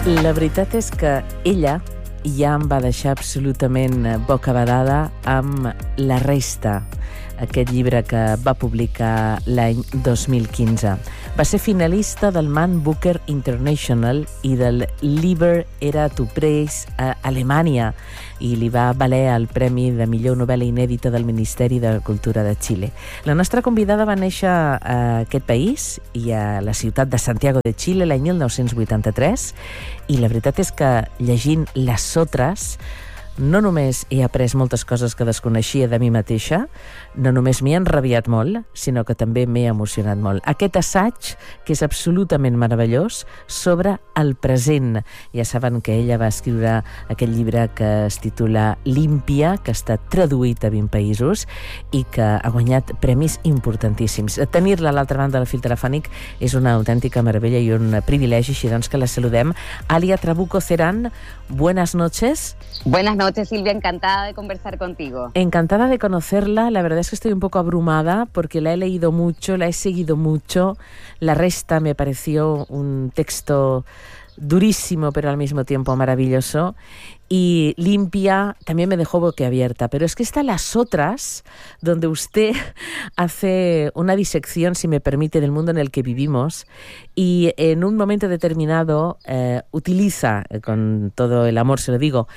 La veritat és que ella ja em va deixar absolutament bocabadada amb La resta, aquest llibre que va publicar l'any 2015. Va ser finalista del Man Booker International i del Literatur Preis a Alemanya i li va valer el Premi de Millor Novel·la Inèdita del Ministeri de Cultura de Xile. La nostra convidada va néixer a aquest país i a la ciutat de Santiago de Xile l'any 1983 i la veritat és que llegint Les Sotres no només he après moltes coses que desconeixia de mi mateixa, no només m'he enrabiat molt, sinó que també m'he emocionat molt. Aquest assaig, que és absolutament meravellós, sobre el present. Ja saben que ella va escriure aquest llibre que es titula Límpia, que està traduït a 20 països i que ha guanyat premis importantíssims. Tenir-la a l'altra banda del fil telefònic és una autèntica meravella i un privilegi, així doncs que la saludem. Alia Trabuco Ceran, buenas noches. Buenas noches, Silvia, encantada de conversar contigo. Encantada de conocerla, la verdad es que estoy un poco abrumada porque la he leído mucho, la he seguido mucho. La resta me pareció un texto durísimo, pero al mismo tiempo maravilloso. Y Limpia también me dejó boquiabierta, pero es que está Las Otras, donde usted hace una disección, si me permite, del mundo en el que vivimos y en un momento determinado utiliza, con todo el amor se lo digo,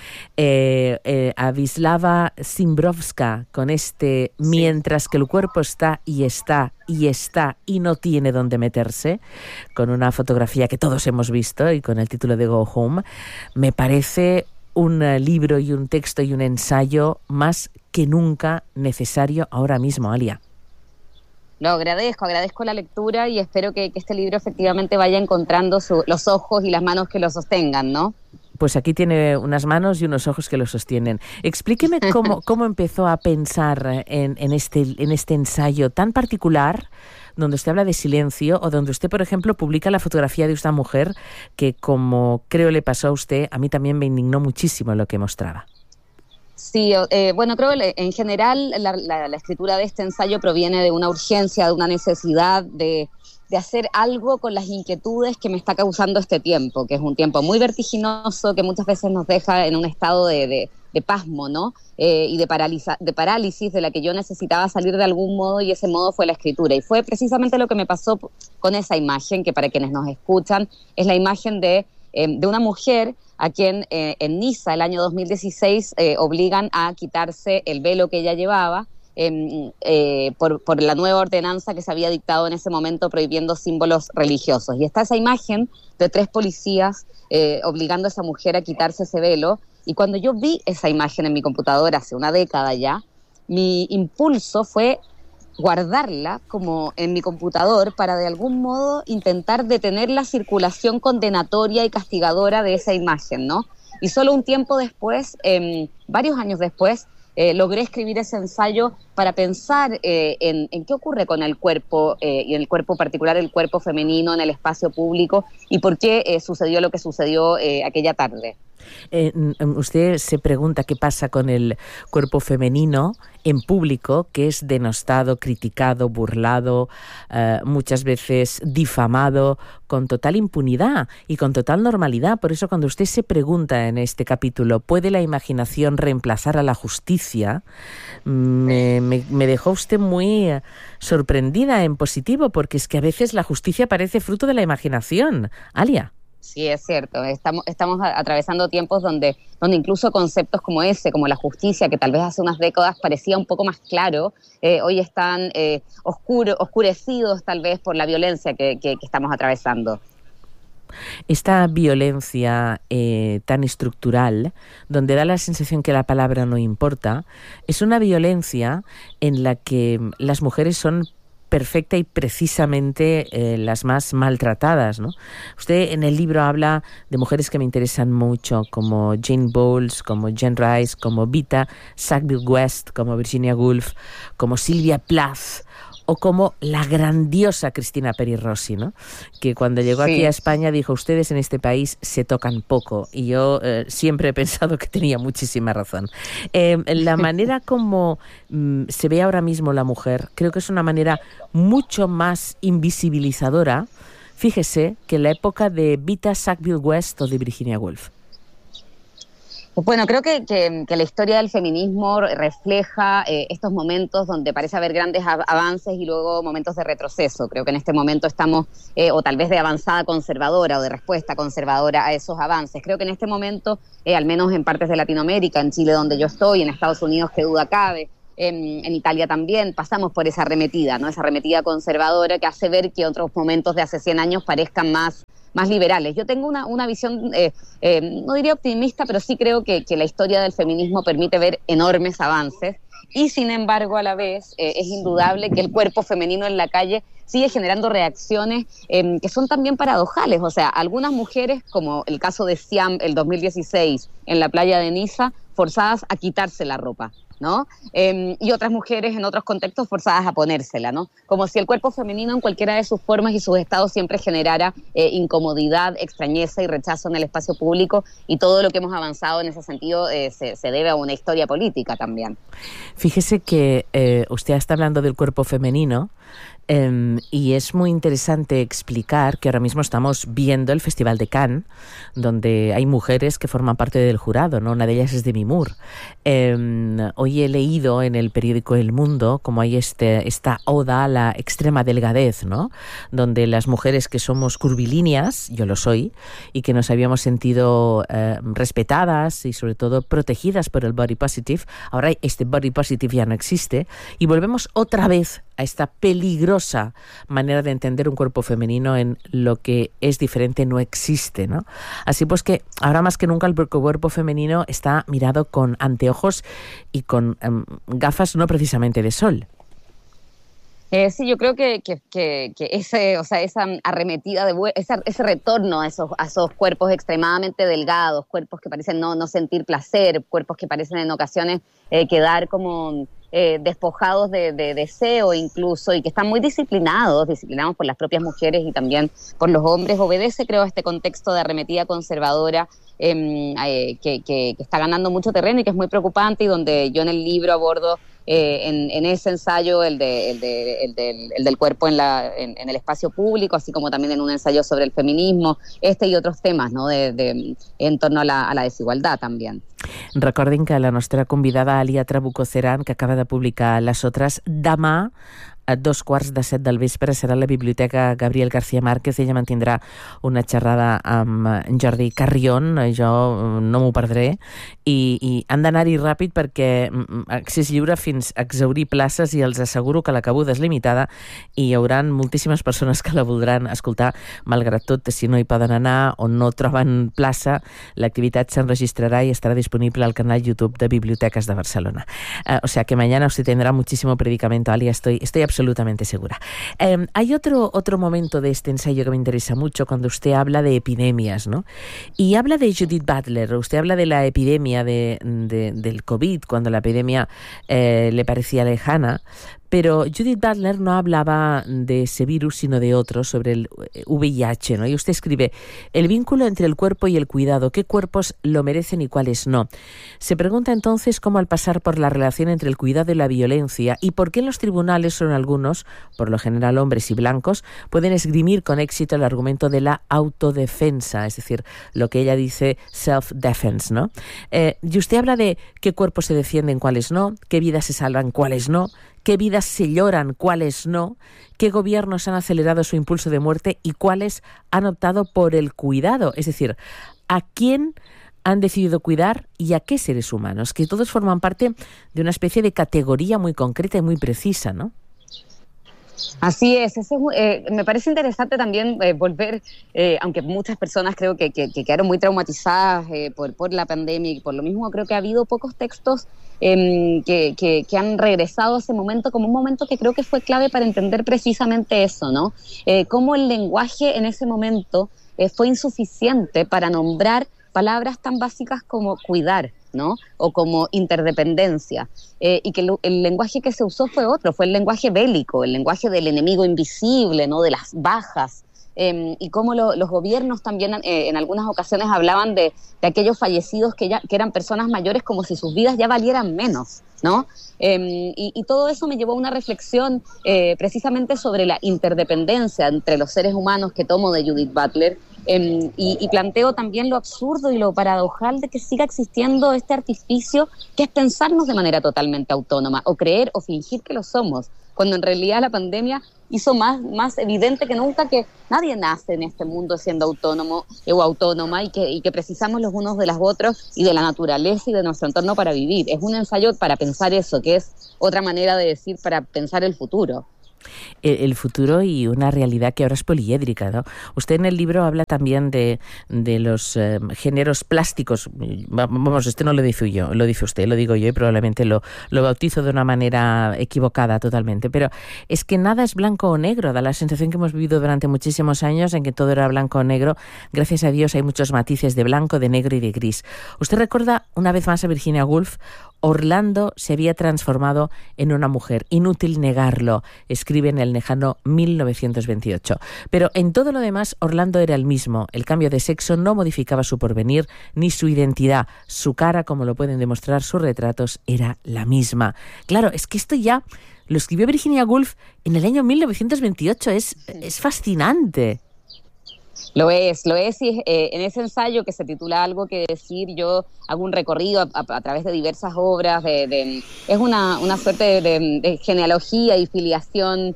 a Wisława Szymborska con este mientras que el cuerpo está y está y está y no tiene dónde meterse, con una fotografía que todos hemos visto y con el título de Go Home. Me parece un libro y un texto y un ensayo más que nunca necesario ahora mismo, Alia. Lo agradezco la lectura y espero que este libro efectivamente vaya encontrando los ojos y las manos que lo sostengan, ¿no? Pues aquí tiene unas manos y unos ojos que lo sostienen. Explíqueme cómo empezó a pensar en este ensayo tan particular, donde usted habla de silencio o donde usted, por ejemplo, publica la fotografía de esta mujer que, como creo le pasó a usted, a mí también me indignó muchísimo lo que mostraba. Sí, bueno, creo que en general la escritura de este ensayo proviene de una urgencia, de una necesidad de hacer algo con las inquietudes que me está causando este tiempo, que es un tiempo muy vertiginoso, que muchas veces nos deja en un estado de pasmo, ¿no? Y de parálisis de la que yo necesitaba salir de algún modo, y ese modo fue la escritura. Y fue precisamente lo que me pasó con esa imagen, que para quienes nos escuchan es la imagen de una mujer a quien en Niza, el año 2016, obligan a quitarse el velo que ella llevaba, por la nueva ordenanza que se había dictado en ese momento prohibiendo símbolos religiosos. Y está esa imagen de 3 policías obligando a esa mujer a quitarse ese velo. Y cuando yo vi esa imagen en mi computadora hace una década ya, mi impulso fue guardarla como en mi computador para de algún modo intentar detener la circulación condenatoria y castigadora de esa imagen, ¿no? Y solo un tiempo después, varios años después, logré escribir ese ensayo para pensar en qué ocurre con el cuerpo, y en el cuerpo particular, el cuerpo femenino en el espacio público, y por qué sucedió lo que sucedió aquella tarde. Usted se pregunta qué pasa con el cuerpo femenino en público, que es denostado, criticado, burlado, muchas veces difamado, con total impunidad y con total normalidad. Por eso cuando usted se pregunta en este capítulo, ¿puede la imaginación reemplazar a la justicia?, me dejó usted muy sorprendida en positivo, porque es que a veces la justicia parece fruto de la imaginación. Alia. Sí, es cierto. Estamos atravesando tiempos donde incluso conceptos como ese, como la justicia, que tal vez hace unas décadas parecía un poco más claro, hoy están oscurecidos tal vez por la violencia que estamos atravesando. Esta violencia tan estructural, donde da la sensación que la palabra no importa, es una violencia en la que las mujeres son perfecta y precisamente las más maltratadas, ¿no? Usted en el libro habla de mujeres que me interesan mucho, como Jane Bowles, como Jean Rice, como Vita Sackville-West, como Virginia Woolf, como Sylvia Plath, o como la grandiosa Cristina Peri Rossi, ¿no? Que cuando llegó aquí a España dijo: ustedes en este país se tocan poco, y yo siempre he pensado que tenía muchísima razón. La manera como se ve ahora mismo la mujer, creo que es una manera mucho más invisibilizadora. fíjese, que la época de Vita Sackville-West o de Virginia Woolf? Bueno, creo que la historia del feminismo refleja estos momentos donde parece haber grandes avances y luego momentos de retroceso. Creo que en este momento estamos, o tal vez de avanzada conservadora o de respuesta conservadora a esos avances. Creo que en este momento, al menos en partes de Latinoamérica, en Chile donde yo estoy, en Estados Unidos, qué duda cabe, en Italia también, pasamos por esa arremetida, ¿no? Esa arremetida conservadora que hace ver que otros momentos de hace 100 años parezcan más liberales. Yo tengo una visión, no diría optimista, pero sí creo que la historia del feminismo permite ver enormes avances y, sin embargo, a la vez es indudable que el cuerpo femenino en la calle sigue generando reacciones que son también paradojales. O sea, algunas mujeres, como el caso de Siam el 2016 en la playa de Niza, forzadas a quitarse la ropa, ¿no? Y otras mujeres en otros contextos forzadas a ponérsela, ¿no? Como si el cuerpo femenino en cualquiera de sus formas y sus estados siempre generara incomodidad, extrañeza y rechazo en el espacio público, y todo lo que hemos avanzado en ese sentido se debe a una historia política también. Fíjese que usted está hablando del cuerpo femenino, y es muy interesante explicar que ahora mismo estamos viendo el Festival de Cannes, donde hay mujeres que forman parte del jurado, ¿no? Una de ellas es Demi Moore. Hoy he leído en el periódico El Mundo como hay esta oda a la extrema delgadez, ¿no? Donde las mujeres que somos curvilíneas, yo lo soy, y que nos habíamos sentido respetadas y sobre todo protegidas por el body positive, ahora este body positive ya no existe y volvemos otra vez a esta peligrosa manera de entender un cuerpo femenino en lo que es diferente no existe, ¿no? Así pues que ahora más que nunca el cuerpo femenino está mirado con anteojos y con gafas no precisamente de sol. Sí, yo creo que esa arremetida, ese retorno a esos cuerpos extremadamente delgados, cuerpos que parecen no sentir placer, cuerpos que parecen en ocasiones quedar como despojados de deseo incluso, y que están muy disciplinados por las propias mujeres y también por los hombres, obedece, creo, a este contexto de arremetida conservadora que está ganando mucho terreno y que es muy preocupante, y donde yo en el libro abordo en ese ensayo el del cuerpo en el espacio público, así como también en un ensayo sobre el feminismo, y otros temas, ¿no? En torno a la desigualdad también. Recordin que la nostra convidada Alia Trabuco Ceran, que acaba de publicar Les Otres, demà a 2:15 del vespre serà a la Biblioteca Gabriel García Márquez. Ella mantindrà una xerrada amb Jordi Carrion, jo no m'ho perdré, i han d'anar-hi ràpid perquè accés lliure fins a exhaurir places, i els asseguro que la cabuda és limitada i hi haurà moltíssimes persones que la voldran escoltar. Malgrat tot, si no hi poden anar o no troben plaça, l'activitat s'enregistrarà i estarà disponible al canal YouTube de Bibliotecas de Barcelona. O sea que mañana usted tendrá muchísimo predicamento, Alia, estoy absolutamente segura. Hay otro momento de este ensayo que me interesa mucho, cuando usted habla de epidemias, ¿no? Y habla de Judith Butler. Usted habla de la epidemia del COVID, cuando la epidemia le parecía lejana, pero Judith Butler no hablaba de ese virus, sino de otro, sobre el VIH, ¿no? Y usted escribe: el vínculo entre el cuerpo y el cuidado, ¿qué cuerpos lo merecen y cuáles no? Se pregunta entonces cómo, al pasar por la relación entre el cuidado y la violencia, y por qué en los tribunales son algunos, por lo general hombres y blancos, pueden esgrimir con éxito el argumento de la autodefensa, es decir, lo que ella dice self-defense, ¿no? Y usted habla de qué cuerpos se defienden, cuáles no, qué vidas se salvan, cuáles no, qué vidas se lloran, cuáles no, qué gobiernos han acelerado su impulso de muerte y cuáles han optado por el cuidado. Es decir, ¿a quién han decidido cuidar y a qué seres humanos? Que todos forman parte de una especie de categoría muy concreta y muy precisa, ¿no? Así es, me parece interesante también volver, aunque muchas personas creo que quedaron muy traumatizadas por la pandemia, y por lo mismo creo que ha habido pocos textos que han regresado a ese momento como un momento que creo que fue clave para entender precisamente eso, ¿no? Cómo el lenguaje en ese momento fue insuficiente para nombrar palabras tan básicas como cuidar, ¿no? O como interdependencia, y que el lenguaje que se usó fue otro, fue el lenguaje bélico, el lenguaje del enemigo invisible, ¿no? De las bajas, y cómo los gobiernos también en algunas ocasiones hablaban de aquellos fallecidos que eran personas mayores como si sus vidas ya valieran menos, ¿no? Y todo eso me llevó a una reflexión precisamente sobre la interdependencia entre los seres humanos que tomo de Judith Butler, y planteo también lo absurdo y lo paradojal de que siga existiendo este artificio que es pensarnos de manera totalmente autónoma o creer o fingir que lo somos, cuando en realidad la pandemia hizo más evidente que nunca que nadie nace en este mundo siendo autónomo o autónoma y que precisamos los unos de los otros y de la naturaleza y de nuestro entorno para vivir. Es un ensayo para pensar eso, que es otra manera de decir para pensar el futuro. El futuro y una realidad que ahora es poliédrica, ¿no? Usted en el libro habla también de los géneros plásticos. Vamos, este no lo dice yo, lo dice usted, lo digo yo y probablemente lo bautizo de una manera equivocada totalmente. Pero es que nada es blanco o negro. Da la sensación que hemos vivido durante muchísimos años en que todo era blanco o negro. Gracias a Dios hay muchos matices de blanco, de negro y de gris. Usted recuerda una vez más a Virginia Woolf. Orlando se había transformado en una mujer, inútil negarlo, escribe en el lejano 1928. Pero en todo lo demás, Orlando era el mismo. El cambio de sexo no modificaba su porvenir ni su identidad. Su cara, como lo pueden demostrar sus retratos, era la misma. Claro, es que esto ya lo escribió Virginia Woolf en el año 1928. Es fascinante. Lo es, y en ese ensayo que se titula Algo que decir, yo hago un recorrido a través de diversas obras, es una suerte de genealogía y filiación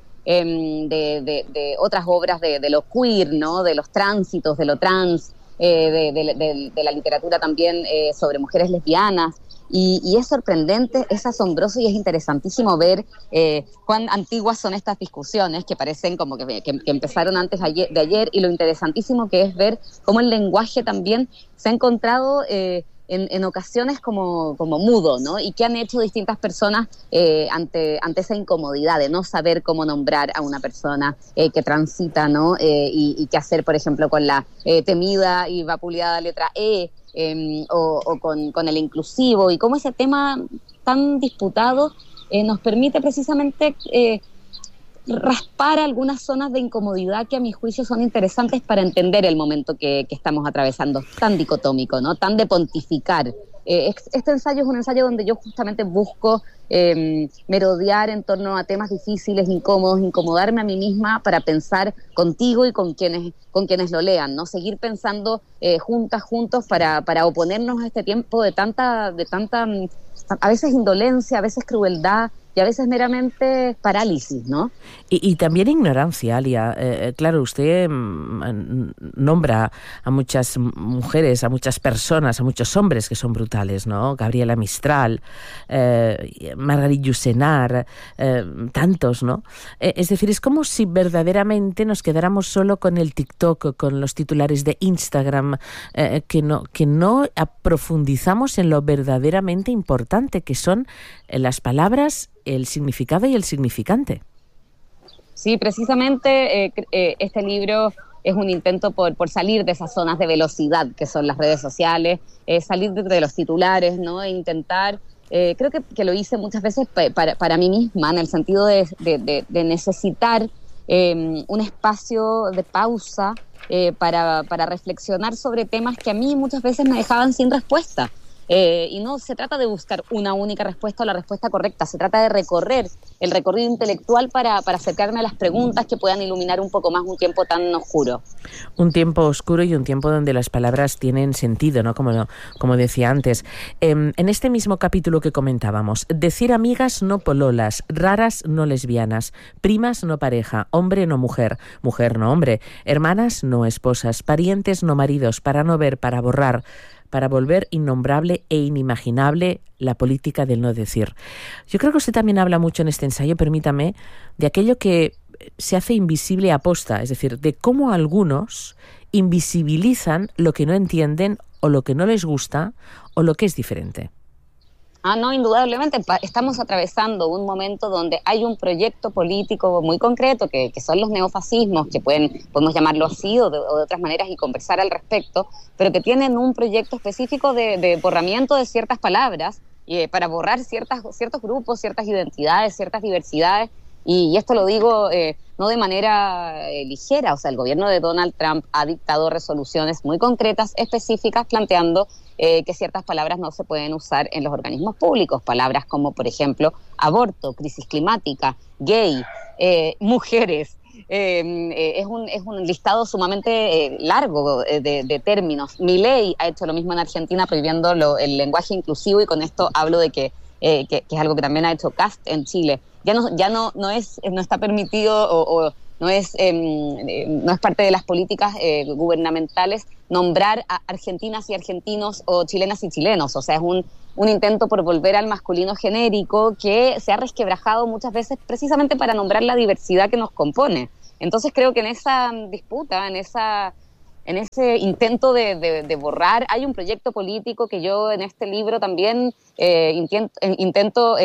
de otras obras de lo queer, ¿no? De los tránsitos, de lo trans, de la literatura también sobre mujeres lesbianas. Y es sorprendente, es asombroso y es interesantísimo ver cuán antiguas son estas discusiones que parecen como que empezaron antes de ayer, y lo interesantísimo que es ver cómo el lenguaje también se ha encontrado en ocasiones como mudo, ¿no? Y qué han hecho distintas personas ante esa incomodidad de no saber cómo nombrar a una persona que transita, ¿no? Y qué hacer, por ejemplo, con la temida y vapuleada letra E, o con el inclusivo, y cómo ese tema tan disputado nos permite precisamente raspar algunas zonas de incomodidad que a mi juicio son interesantes para entender el momento que estamos atravesando, tan dicotómico, ¿no? Tan de pontificar. Este ensayo es un ensayo donde yo justamente busco merodear en torno a temas difíciles, incómodos, incomodarme a mí misma para pensar contigo y con quienes lo lean, ¿no? Seguir pensando juntos para oponernos a este tiempo de tanta a veces indolencia, a veces crueldad y a veces meramente parálisis, ¿no? Y también ignorancia, Alia. Claro, usted nombra a muchas mujeres, a muchas personas, a muchos hombres que son brutales, ¿no? Gabriela Mistral, Margarit Yourcenar, tantos, ¿no? Es decir, es como si verdaderamente nos quedáramos solo con el TikTok, con los titulares de Instagram, que no profundizamos en lo verdaderamente importante, que son las palabras, el significado y el significante. Sí, precisamente este libro es un intento por salir de esas zonas de velocidad que son las redes sociales, salir de los titulares, ¿no? E intentar, creo que lo hice muchas veces para mí misma, en el sentido de necesitar un espacio de pausa para reflexionar sobre temas que a mí muchas veces me dejaban sin respuesta. Y no se trata de buscar una única respuesta o la respuesta correcta, se trata de recorrer el recorrido intelectual para acercarme a las preguntas que puedan iluminar un poco más un tiempo tan oscuro. Un tiempo oscuro y un tiempo donde las palabras tienen sentido, ¿no? Como decía antes. En este mismo capítulo que comentábamos, decir amigas no pololas, raras no lesbianas, primas no pareja, hombre no mujer, mujer no hombre, hermanas no esposas, parientes no maridos, para no ver, para borrar, para volver innombrable e inimaginable la política del no decir. Yo creo que usted también habla mucho en este ensayo, permítame, de aquello que se hace invisible a posta, es decir, de cómo algunos invisibilizan lo que no entienden o lo que no les gusta o lo que es diferente. No, indudablemente. Estamos atravesando un momento donde hay un proyecto político muy concreto, que son los neofascismos, que podemos llamarlo así o de otras maneras y conversar al respecto, pero que tienen un proyecto específico de borramiento de ciertas palabras, para borrar ciertos grupos, ciertas identidades, ciertas diversidades, Y esto lo digo no de manera ligera, o sea, el gobierno de Donald Trump ha dictado resoluciones muy concretas, específicas, planteando que ciertas palabras no se pueden usar en los organismos públicos, palabras como, por ejemplo, aborto, crisis climática, gay, mujeres. Es un listado sumamente largo de términos. Milei ha hecho lo mismo en Argentina, prohibiendo el lenguaje inclusivo, y con esto hablo de que es algo que también ha hecho Kast en Chile. Ya no está permitido o no es parte de las políticas gubernamentales nombrar a argentinas y argentinos o chilenas y chilenos. O sea, es un intento por volver al masculino genérico que se ha resquebrajado muchas veces precisamente para nombrar la diversidad que nos compone. Entonces creo que en esa disputa, en ese intento de borrar, hay un proyecto político que yo en este libro también intento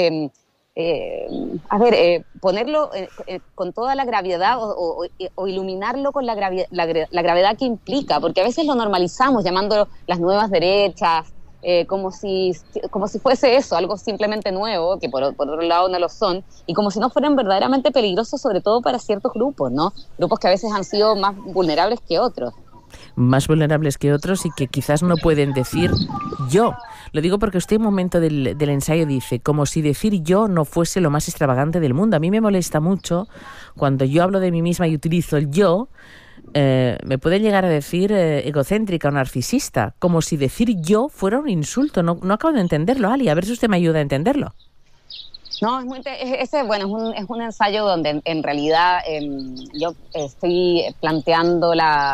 ponerlo con toda la gravedad o iluminarlo con la gravedad que implica, porque a veces lo normalizamos llamándolo las nuevas derechas, como si fuese eso, algo simplemente nuevo, que por otro lado no lo son, y como si no fueran verdaderamente peligrosos, sobre todo para ciertos grupos, ¿no? Grupos que a veces han sido más vulnerables que otros. Más vulnerables que otros y que quizás no pueden decir yo. Lo digo porque usted en un momento del ensayo dice, como si decir yo no fuese lo más extravagante del mundo. A mí me molesta mucho cuando yo hablo de mí misma y utilizo el yo, me pueden llegar a decir egocéntrica o narcisista, como si decir yo fuera un insulto. No acabo de entenderlo, Ali, a ver si usted me ayuda a entenderlo. No, es un ensayo donde en realidad yo estoy planteando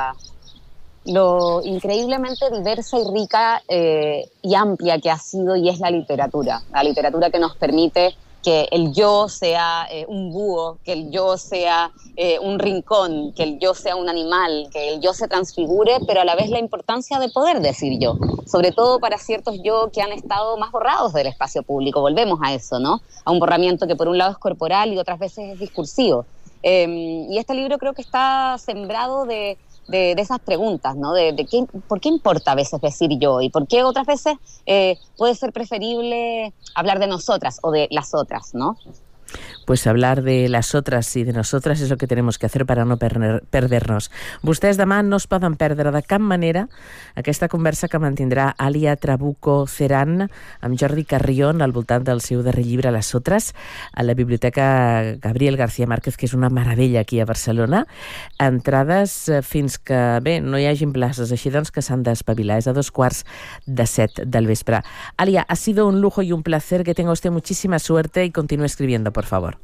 lo increíblemente diversa y rica y amplia que ha sido y es la literatura que nos permite que el yo sea un búho, que el yo sea un rincón, que el yo sea un animal, que el yo se transfigure, pero a la vez la importancia de poder decir yo, sobre todo para ciertos yo que han estado más borrados del espacio público. Volvemos a eso, ¿no? A un borramiento que por un lado es corporal y otras veces es discursivo. Y este libro creo que está sembrado de esas preguntas, ¿no? ¿Por qué importa a veces decir yo? Y por qué otras veces puede ser preferible hablar de nosotras o de las otras, ¿no? Pues hablar de las otras i de nosotras és el que tenemos que hacer para no perder-nos. Vostès demà no es poden perdre de cap manera aquesta conversa que mantindrà Alia Trabuco Ceran amb Jordi Carrion al voltant del seu darrer llibre Les Otras a la Biblioteca Gabriel García Márquez, que és una meravella aquí a Barcelona. Entrades fins que, bé, no hi hagin places, així doncs que s'han d'espavilar. És a 6:45 del vespre. Alia, ha sido un lujo y un placer. Que tenga usted muchísima suerte y continúe escribiendo, por favor.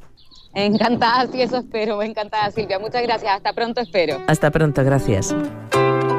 Encantada, sí, eso espero. Encantada, Silvia. Muchas gracias. Hasta pronto, espero. Hasta pronto, gracias.